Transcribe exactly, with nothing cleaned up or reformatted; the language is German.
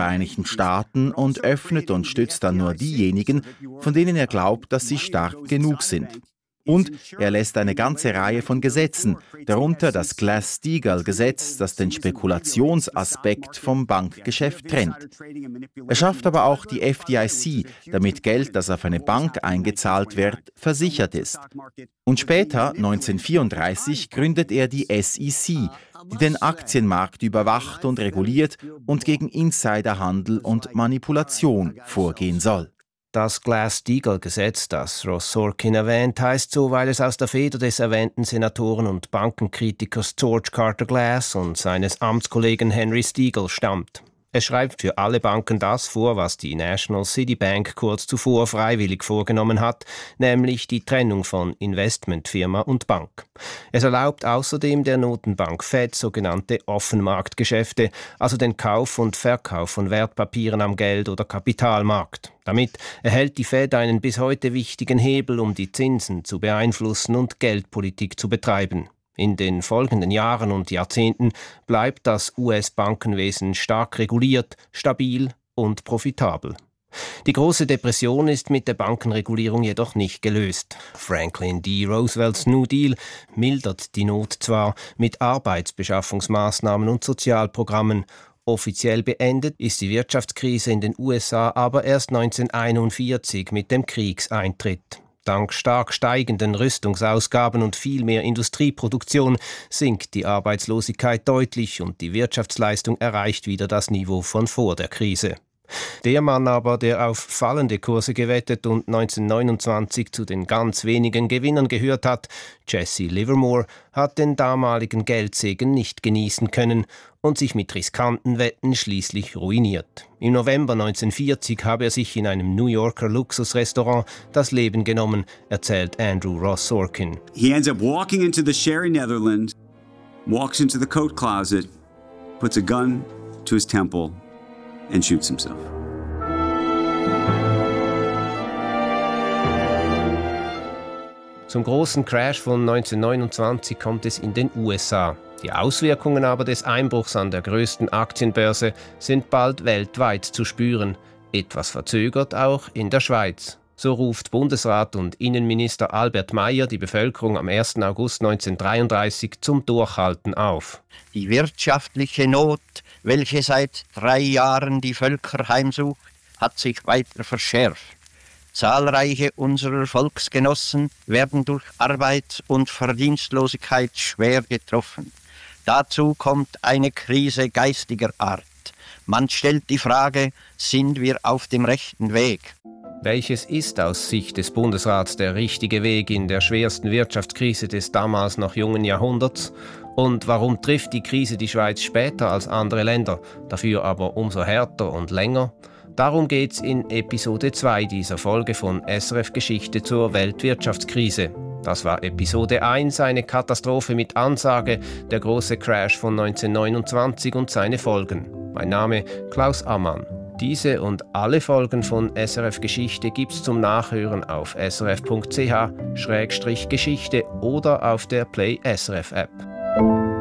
Vereinigten Staaten und öffnet und stützt dann nur diejenigen, von denen er glaubt, dass sie stark genug sind. Und er lässt eine ganze Reihe von Gesetzen, darunter das Glass-Steagall-Gesetz, das den Spekulationsaspekt vom Bankgeschäft trennt. Er schafft aber auch die F D I C, damit Geld, das auf eine Bank eingezahlt wird, versichert ist. Und später, neunzehnhundertvierunddreißig, gründet er die S E C, die den Aktienmarkt überwacht und reguliert und gegen Insiderhandel und Manipulation vorgehen soll. Das Glass-Steagall-Gesetz, das Ross Sorkin erwähnt, heißt so, weil es aus der Feder des erwähnten Senatoren und Bankenkritikers George Carter Glass und seines Amtskollegen Henry Steagall stammt. Es schreibt für alle Banken das vor, was die National City Bank kurz zuvor freiwillig vorgenommen hat, nämlich die Trennung von Investmentfirma und Bank. Es erlaubt außerdem der Notenbank Fed sogenannte Offenmarktgeschäfte, also den Kauf und Verkauf von Wertpapieren am Geld- oder Kapitalmarkt. Damit erhält die Fed einen bis heute wichtigen Hebel, um die Zinsen zu beeinflussen und Geldpolitik zu betreiben. In den folgenden Jahren und Jahrzehnten bleibt das U S-Bankenwesen stark reguliert, stabil und profitabel. Die große Depression ist mit der Bankenregulierung jedoch nicht gelöst. Franklin D. Roosevelts New Deal mildert die Not zwar mit Arbeitsbeschaffungsmaßnahmen und Sozialprogrammen. Offiziell beendet ist die Wirtschaftskrise in den U S A aber erst neunzehnhunderteinundvierzig mit dem Kriegseintritt. Dank stark steigenden Rüstungsausgaben und viel mehr Industrieproduktion sinkt die Arbeitslosigkeit deutlich und die Wirtschaftsleistung erreicht wieder das Niveau von vor der Krise. Der Mann aber, der auf fallende Kurse gewettet und neunzehnhundertneunundzwanzig zu den ganz wenigen Gewinnern gehört hat, Jesse Livermore, hat den damaligen Geldsegen nicht genießen können und sich mit riskanten Wetten schließlich ruiniert. Im November neunzehnhundertvierzig habe er sich in einem New Yorker Luxusrestaurant das Leben genommen, erzählt Andrew Ross Sorkin. He ends up walking into the Sherry Netherlands, walks into the coat closet, puts a gun to his temple and shoots himself. Zum großen Crash von neunzehnhundertneunundzwanzig kommt es in den U S A. Die Auswirkungen aber des Einbruchs an der größten Aktienbörse sind bald weltweit zu spüren, etwas verzögert auch in der Schweiz. So ruft Bundesrat und Innenminister Albert Meier die Bevölkerung am ersten August neunzehnhundertdreiunddreißig zum Durchhalten auf. Die wirtschaftliche Not, welche seit drei Jahren die Völker heimsucht, hat sich weiter verschärft. Zahlreiche unserer Volksgenossen werden durch Arbeits- und Verdienstlosigkeit schwer getroffen. Dazu kommt eine Krise geistiger Art. Man stellt die Frage, sind wir auf dem rechten Weg? Welches ist aus Sicht des Bundesrats der richtige Weg in der schwersten Wirtschaftskrise des damals noch jungen Jahrhunderts? Und warum trifft die Krise die Schweiz später als andere Länder, dafür aber umso härter und länger? Darum geht's in Episode zwei dieser Folge von S R F Geschichte zur Weltwirtschaftskrise. Das war Episode eins, eine Katastrophe mit Ansage, der große Crash von neunzehnhundertneunundzwanzig und seine Folgen. Mein Name Klaus Ammann. Diese und alle Folgen von S R F Geschichte gibt's zum Nachhören auf srf punkt c h Schrägstrich Geschichte oder auf der Play S R F App.